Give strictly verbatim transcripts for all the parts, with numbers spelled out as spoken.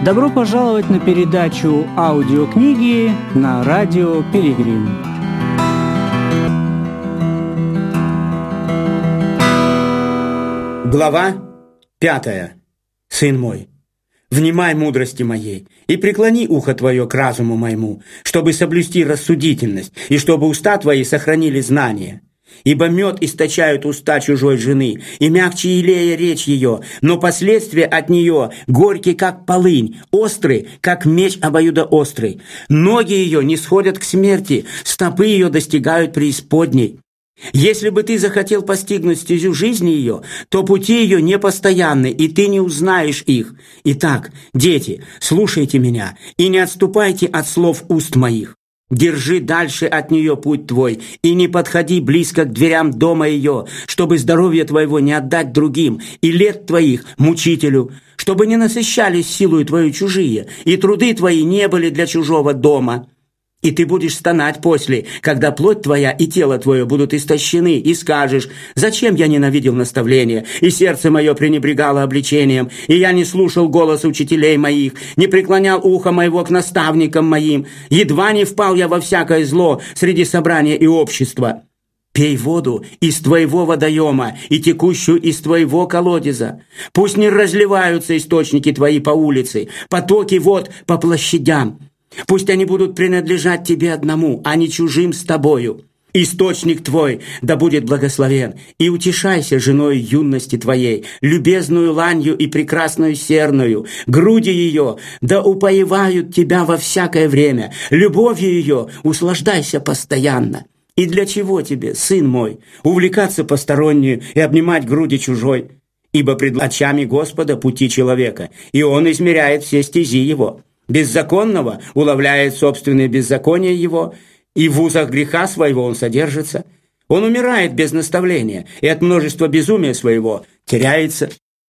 Добро пожаловать на передачу аудиокниги на радио Пилигрим. Глава пятая. Сын мой, внимай мудрости моей и преклони ухо твое к разуму моему, чтобы соблюсти рассудительность и чтобы уста твои сохранили знание. Ибо мед источают уста чужой жены, и мягче елея речь ее, но последствия от нее горькие, как полынь, острый, как меч обоюдоострый. Ноги ее не сходят к смерти, стопы ее достигают преисподней. Если бы ты захотел постигнуть стезю жизни ее, то пути ее непостоянны, и ты не узнаешь их. Итак, дети, слушайте меня и не отступайте от слов уст моих. Держи дальше от нее путь твой, и не подходи близко к дверям дома ее, чтобы здоровье твоего не отдать другим, и лет твоих мучителю, чтобы не насыщались силою твою чужие, и труды твои не были для чужого дома. И ты будешь стонать после, когда плоть твоя и тело твое будут истощены, и скажешь: «Зачем я ненавидел наставление, и сердце мое пренебрегало обличением, и я не слушал голос учителей моих, не преклонял ухо моего к наставникам моим, едва не впал я во всякое зло среди собрания и общества». Пей воду из твоего водоема и текущую из твоего колодеза. Пусть не разливаются источники твои по улице, потоки вод по площадям. Пусть они будут принадлежать тебе одному, а не чужим с тобою. Источник твой да будет благословен, и утешайся женой юности твоей, любезную ланью и прекрасную серную. Груди ее да упоевают тебя во всякое время, любовью ее услаждайся постоянно. И для чего тебе, сын мой, увлекаться постороннюю и обнимать груди чужой? Ибо пред очами Господа пути человека, и Он измеряет все стези его. Беззаконного уловляет собственное беззаконие его, и в узах греха своего он содержится. Он умирает без наставления, и от множества безумия своего теряется.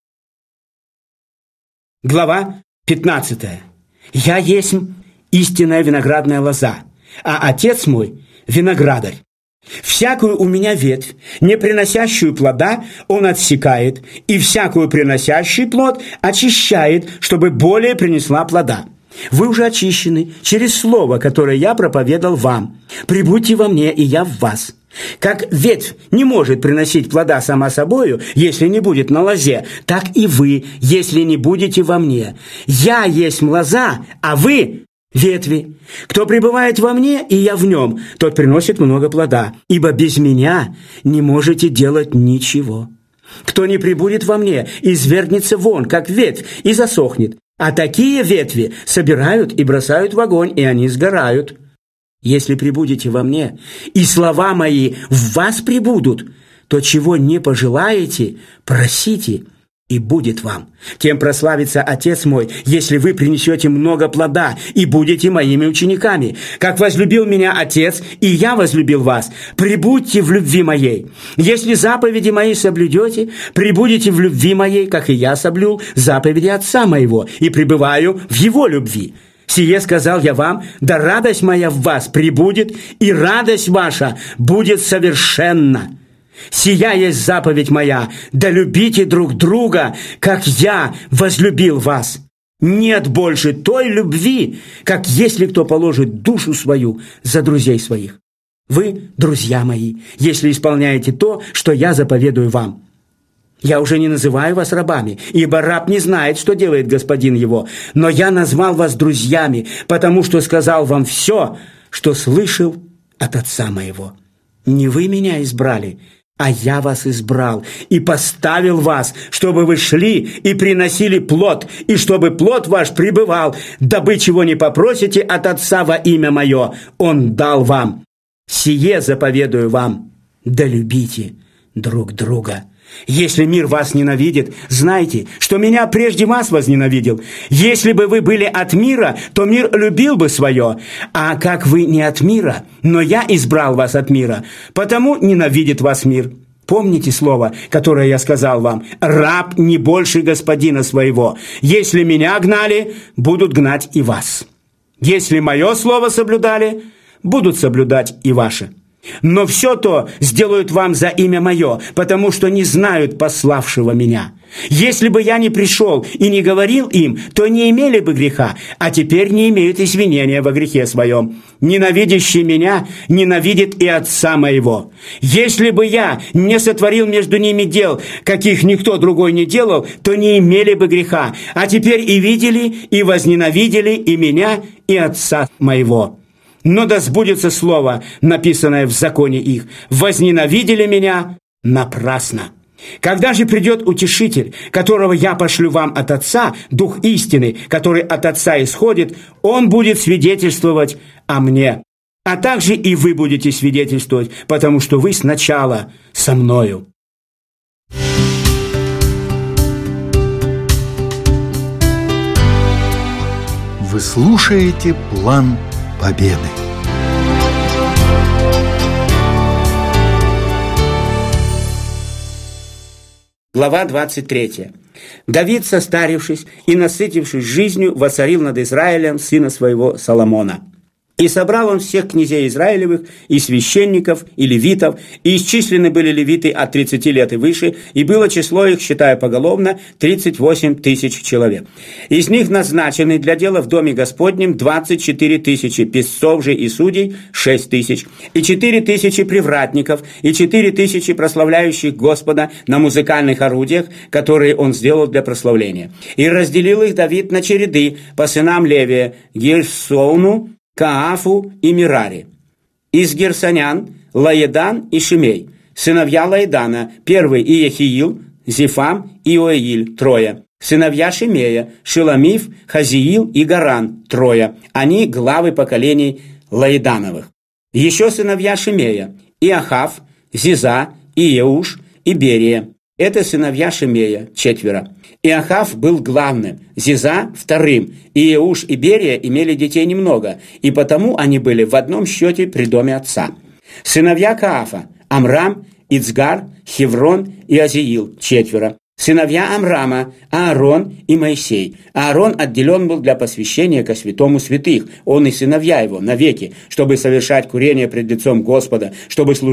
Глава пятнадцатая. «Я есть истинная виноградная лоза, а отец мой – виноградарь. Всякую у меня ветвь, не приносящую плода, он отсекает, и всякую приносящую плод очищает, чтобы более принесла плода. Вы уже очищены через слово, которое я проповедал вам. Прибудьте во мне, и я в вас. Как ветвь не может приносить плода сама собою, если не будет на лозе, так и вы, если не будете во мне. Я есть лоза, а вы – ветви. Кто пребывает во мне, и я в нем, тот приносит много плода, ибо без меня не можете делать ничего. Кто не пребудет во мне, извергнется вон, как ветвь, и засохнет. А такие ветви собирают и бросают в огонь, и они сгорают. Если пребудете во мне, и слова мои в вас пребудут, то чего не пожелаете, просите, и будет вам. Тем прославится Отец мой, если вы принесете много плода и будете моими учениками. Как возлюбил меня Отец, и я возлюбил вас, пребудьте в любви моей. Если заповеди мои соблюдете, пребудете в любви моей, как и я соблюл заповеди Отца моего, и пребываю в его любви. Сие сказал я вам, да радость моя в вас пребудет, и радость ваша будет совершенна. Сия есть заповедь моя, да любите друг друга, как я возлюбил вас. Нет больше той любви, как если кто положит душу свою за друзей своих. Вы, друзья мои, если исполняете то, что я заповедую вам. Я уже не называю вас рабами, ибо раб не знает, что делает господин его, но я назвал вас друзьями, потому что сказал вам все, что слышал от Отца моего. Не вы меня избрали, а я вас избрал и поставил вас, чтобы вы шли и приносили плод, и чтобы плод ваш пребывал, дабы чего не попросите от Отца во имя мое, Он дал вам. Сие заповедую вам, да любите друг друга. Если мир вас ненавидит, знайте, что меня прежде вас возненавидел. Если бы вы были от мира, то мир любил бы свое. А как вы не от мира, но я избрал вас от мира, потому ненавидит вас мир. Помните слово, которое я сказал вам: раб не больше господина своего. Если меня гнали, будут гнать и вас. Если мое слово соблюдали, будут соблюдать и ваше. Но все то сделают вам за имя мое, потому что не знают пославшего меня. Если бы я не пришел и не говорил им, то не имели бы греха, а теперь не имеют извинения во грехе своем. Ненавидящий меня ненавидит и отца моего. Если бы я не сотворил между ними дел, каких никто другой не делал, то не имели бы греха, а теперь и видели, и возненавидели и меня, и отца моего. Но да сбудется слово, написанное в законе их: возненавидели меня напрасно. Когда же придет Утешитель, которого я пошлю вам от Отца, Дух истины, который от Отца исходит, Он будет свидетельствовать о мне. А также и вы будете свидетельствовать, потому что вы сначала со мною. Вы слушаете «План победы». Глава двадцать третья. Давид, состарившись и насытившись жизнью, воцарил над Израилем сына своего Соломона. И собрал он всех князей Израилевых, и священников, и левитов, и исчислены были левиты от тридцати лет и выше, и было число их, считая поголовно, тридцать восемь тысяч человек. Из них назначены для дела в доме Господнем двадцать четыре тысячи, писцов же и судей шесть тысяч, и четыре тысячи привратников, и четыре тысячи прославляющих Господа на музыкальных орудиях, которые он сделал для прославления. И разделил их Давид на череды по сынам Левия: Герсону, Каафу и Мирари. Из герсонян Лаедан и Шимей. Сыновья Лаедана: первый Иехиил, Зефам и Иоиль, трое. Сыновья Шимея: Шеламиф, Хазиил и Гаран, трое. Они главы поколений Лаедановых. Еще сыновья Шимея: Иохав, Зиза, Иеуш и Берия. Это сыновья Шимея, четверо. Иохав был главным, Зиза – вторым, Иеуш и Берия имели детей немного, и потому они были в одном счете при доме отца. Сыновья Каафа – Амрам, Ицгар, Хеврон и Азиил, четверо. Сыновья Амрама – Аарон и Моисей. Аарон отделен был для посвящения ко святому святых, он и сыновья его навеки, чтобы совершать курение пред лицом Господа, чтобы служить